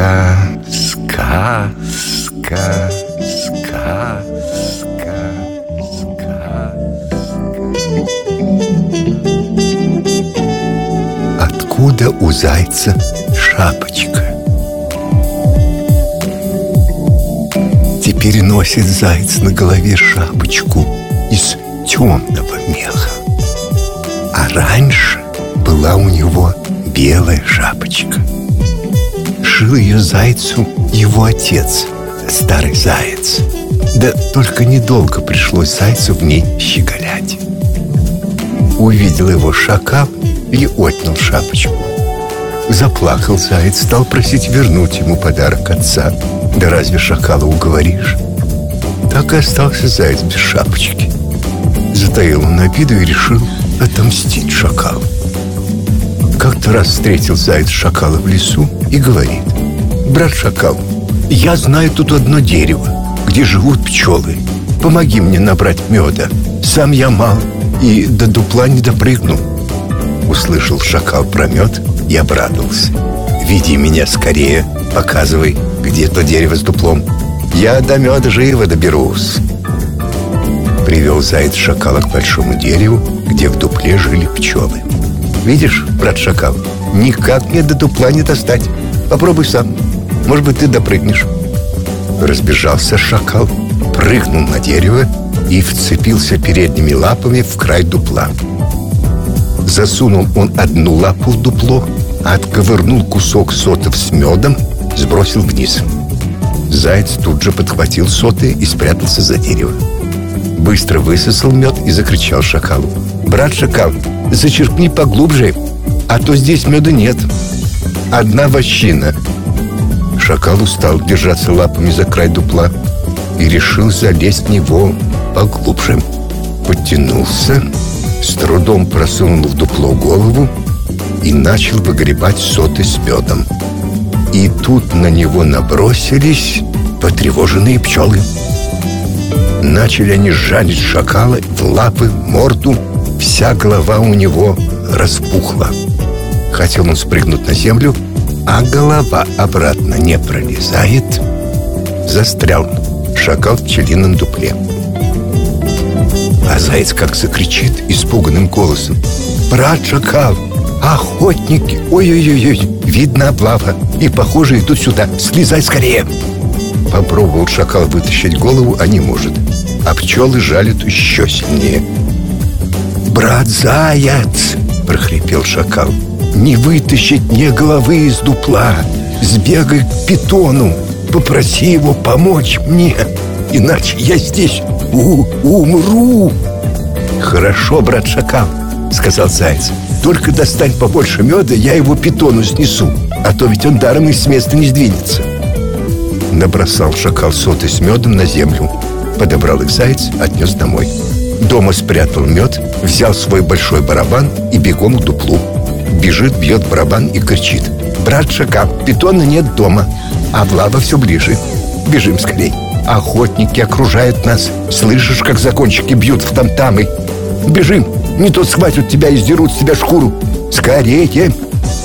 сказка. Откуда у зайца шапочка? Теперь носит заяц на голове шапочку из темного меха. А раньше была у него белая шапочка. Шил ее зайцу его отец, старый заяц. Да только недолго пришлось зайцу в ней щеголять. Увидел его шакал и отнял шапочку. Заплакал заяц, стал просить вернуть ему подарок отца. Да разве шакала уговоришь? Так и остался заяц без шапочки. Затаил он обиду и решил отомстить шакалу. Как-то раз встретил заяц шакала в лесу и говорит: брат шакал, я знаю тут одно дерево, где живут пчелы. Помоги мне набрать меда. Сам я мал и до дупла не допрыгну. Услышал шакал про мед и обрадовался. Веди меня скорее, показывай, где то дерево с дуплом. Я до меда живо доберусь. Привел заяц шакала к большому дереву, где в дупле жили пчелы. Видишь, брат шакал, никак мне до дупла не достать. Попробуй сам, может быть, ты допрыгнешь. Разбежался шакал, прыгнул на дерево и вцепился передними лапами в край дупла. Засунул он одну лапу в дупло, отковырнул кусок сотов с медом, сбросил вниз. Заяц тут же подхватил соты и спрятался за дерево. Быстро высосал мед и закричал шакалу: брат шакал, зачерпни поглубже, а то здесь меда нет. Одна вощина. Шакал устал держаться лапами за край дупла и решил залезть в него поглубже. Подтянулся, с трудом просунул в дупло голову и начал выгребать соты с медом. И тут на него набросились потревоженные пчелы. Начали они жалить шакала в лапы, морду. Вся голова у него распухла. Хотел он спрыгнуть на землю, а голова обратно не пролезает. Застрял шакал в пчелином дупле. А заяц как закричит испуганным голосом: брат шакал, охотники, ой-ой-ой, видно облава, и, похоже, идут сюда, слезай скорее. Попробовал шакал вытащить голову, а не может. А пчелы жалят еще сильнее. «Брат заяц!» — прохрипел шакал. «Не вытащить мне головы из дупла! Сбегай к питону, попроси его помочь мне, иначе я здесь умру!» «Хорошо, брат шакал!» — сказал заяц. «Только достань побольше меда, я его питону снесу, а то ведь он даром и с места не сдвинется». Набросал шакал соты с медом на землю. Подобрал их заяц, отнес домой. Дома спрятал мед, взял свой большой барабан и бегом к дуплу. Бежит, бьет барабан и кричит: брат шакал, питона нет дома, а облава все ближе. Бежим скорей, охотники окружают нас. Слышишь, как закончики бьют в там-тамы? Бежим, не то схватят тебя и сдерут с тебя шкуру. Скорее!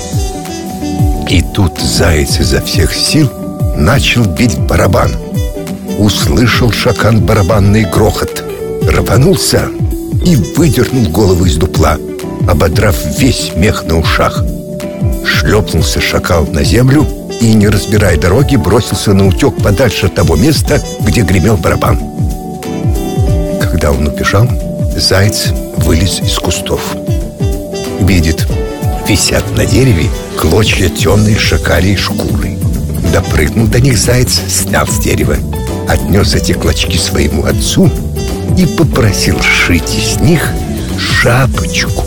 И тут заяц изо всех сил начал бить в барабан. Услышал шакал барабанный грохот, рванулся и выдернул голову из дупла, ободрав весь мех на ушах. Шлепнулся шакал на землю и, не разбирая дороги, бросился наутек подальше от того места, где гремел барабан. Когда он убежал, заяц вылез из кустов. Видит, висят на дереве клочья темной шакалей шкуры. Допрыгнул до них заяц, снял с дерева, отнес эти клочки своему отцу и попросил сшить из них шапочку.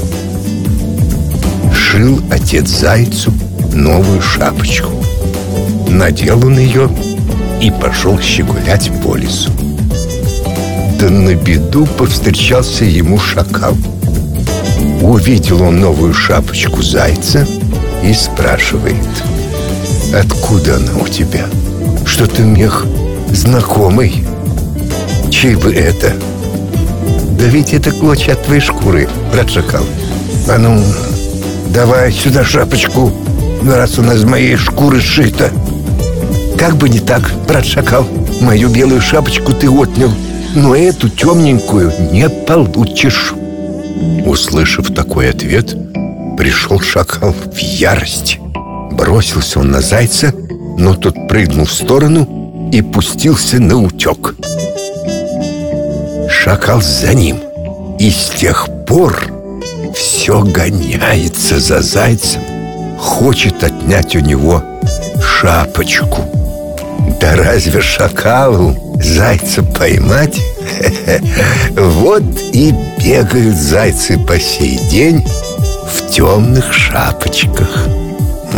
Шил отец зайцу новую шапочку. Надел он ее и пошел щегулять по лесу. Да на беду повстречался ему шакал. Увидел он новую шапочку зайца и спрашивает: откуда она у тебя? Что-то мех знакомый. Чей бы это? Да ведь это клочья от твоей шкуры, брат шакал. А ну, давай сюда шапочку, раз она из моей шкуры сшита. Как бы не так, брат шакал, мою белую шапочку ты отнял, но эту темненькую не получишь. Услышав такой ответ, пришел шакал в ярость. Бросился он на зайца, но тот прыгнул в сторону и пустился наутек. Шакал за ним, и с тех пор все гоняется за зайцем, хочет отнять у него шапочку. Да разве шакалу зайца поймать? Вот и бегают зайцы по сей день в темных шапочках.